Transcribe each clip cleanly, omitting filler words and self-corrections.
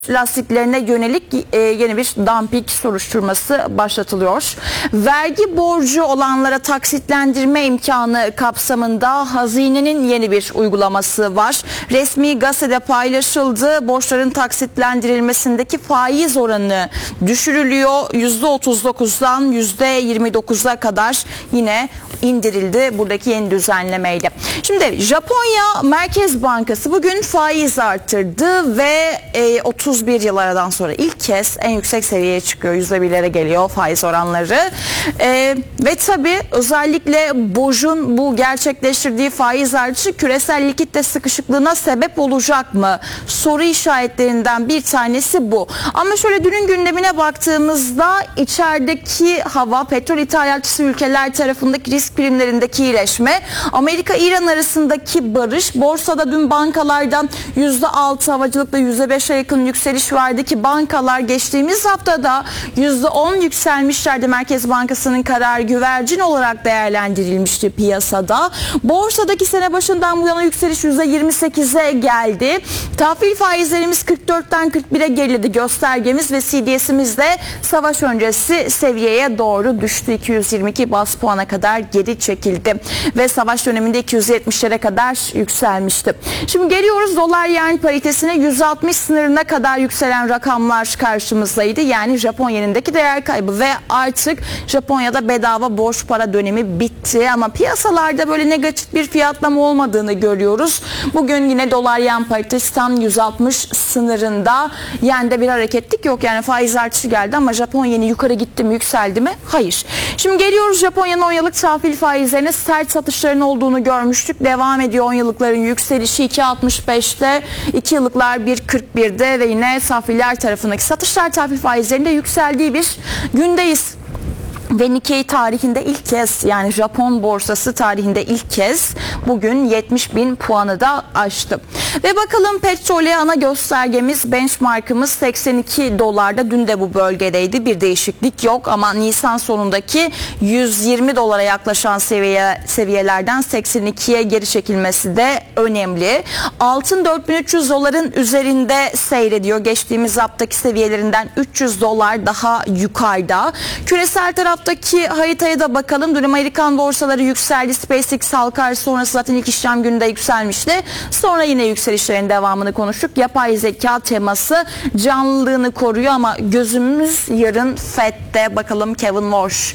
lastiklerine yönelik yeni bir dumping soruşturması başlatılıyor. Vergi borcu olanlara taksitlendirme imkanı kapsamında Hazine'nin yeni bir uygulaması var. Resmi gazetede paylaşıldı. Borçların taksitlendirilmesindeki faiz oranı düşürülüyor. %39'dan %29'a kadar yine indirildi buradaki yeni düzenlemeyle. Şimdi Japonya Merkez Bankası bugün faiz arttırdı ve 31 yıl aradan sonra ilk kez en yüksek seviyeye çıkıyor. %1'lere geliyor faiz oranları. Ve tabii özellikle BOJ'un bu gerçekleştirdiği faiz artışı küresel likitte sıkışıklığına sebep olacak mı? Soru işaretlerinden bir tanesi bu. Ama şöyle dünün gündemine baktığımızda içerideki hava, petrol ithalatçısı ülkeler tarafındaki risk primlerindeki iyileşme, Amerika-İran arasındaki barış, borsada dün bankalardan %6, havacılıkta %5'e yakın yükseliş vardı ki bankalar geçtiğimiz haftada %10 yükselmişlerdi. Merkez Bankası'nın kararı güvercin olarak değerlendirilmişti piyasada. Borsadaki sene başından bu yana yükseliş %28'e geldi. Tahvil faizlerimiz 44'ten 41'e geriledi göstergemiz ve CDS'imiz de savaş öncesi seviyeye doğru düştü. 222 bas puana kadar geri çekildi ve savaş döneminde 270'lere kadar yükselmişti. Şimdi geliyoruz dolar yen paritesine. 160 sınırına kadar yükselen rakamlar karşımızdaydı. Yani Japon yenindeki değer kaybı ve artık Japonya'da bedava borç para dönemi bitti ama piyasalarda böyle negatif bir fiyatlama olmadığını görüyoruz. Bugün yine dolar yen paritesi tam 160 sınırında. Yende bir hareketlik yok. Yani faiz artışı geldi ama Japon yeni yukarı gitti mi, yükseldi mi? Hayır. Şimdi geliyoruz Japonya'nın 10 yıllık tahvil faizlerine. Sert satışların olduğunu görmüştük. Devam ediyor 10 yıllıkların yükselişi 2.65'te, 2 yıllıklar 1.41'de ve yine tahviller tarafındaki satışlar tahvil faizlerinde yükseldiği bir gündeyiz. Ve Nikkei tarihinde ilk kez, yani Japon borsası tarihinde ilk kez bugün 70.000 puanı da aştı. Ve bakalım petrole, ana göstergemiz, benchmarkımız 82 dolarda. Dün de bu bölgedeydi. Bir değişiklik yok ama Nisan sonundaki 120 dolara yaklaşan seviyelerden 82'ye geri çekilmesi de önemli. Altın 4300 doların üzerinde seyrediyor. Geçtiğimiz haftaki seviyelerinden 300 dolar daha yukarıda. Küresel taraftaki haritaya da bakalım. Dün Amerikan borsaları yükseldi. SpaceX halka sonrası zaten ilk işlem gününde yükselmişti. Sonra yine yükselişlerin devamını konuştuk. Yapay zeka teması canlılığını koruyor ama gözümüz yarın Fed'de. Bakalım Kevin Warsh,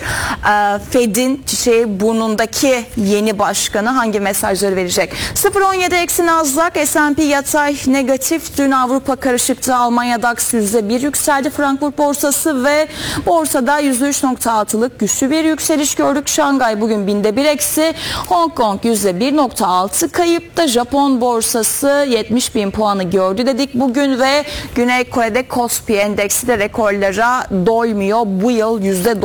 Fed'in çiçeği burnundaki yeni başkanı hangi mesajları verecek? 0.17 eksi Nasdaq, S&P yatay negatif. Dün Avrupa karışıktı. Almanya DAX %1 yükseldi. Frankfurt borsası ve borsada %3.6'lık güçlü bir yükseliş gördük. Şangay bugün binde bir eksi. Hong Kong %1.6 kayıpta. Japon borsası 70.000 puanı gördü dedik bugün ve Güney Kore'de Kospi endeksi de rekorlara doymuyor. Bu yıl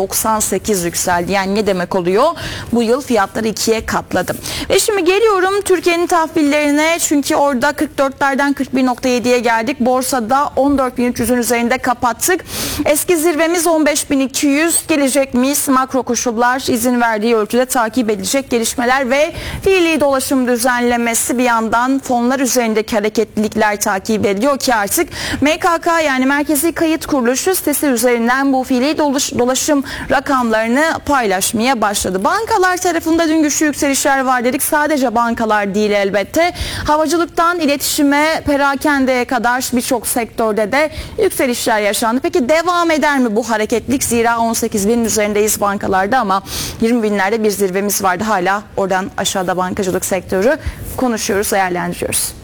%98 yükseldi. Yani ne demek oluyor? Bu yıl fiyatları 2'ye katladı. Ve şimdi geliyorum Türkiye'nin tahvillerine. Çünkü orada 44'lerden 41.7'ye geldik. Borsada 14.300'ün üzerinde kapattık. Eski zirvemiz 15.200. Gelecek miyiz? Makro koşullar izin verdiği ölçüde takip edilecek gelişmeler ve fiili dolaşım düzenlemesi, bir yandan fonlar üzerindeki hareketlilikler takip ediliyor ki artık MKK, yani Merkezi Kayıt Kuruluşu sitesi üzerinden bu fiili dolaşım rakamlarını paylaşmaya başladı. Bankalar tarafında dün güçlü yükselişler var dedik. Sadece bankalar değil elbette. Havacılıktan iletişime, perakendeye kadar birçok sektörde de yükselişler yaşandı. Peki devam eder mi bu hareketlilik? Zira 18.000'in üzerindeyiz bankalarda ama 20.000'lerde bir zirvemiz vardı. Hala oradan aşağıda bankacılık sektörü konuşuyoruz, değerlendiriyoruz.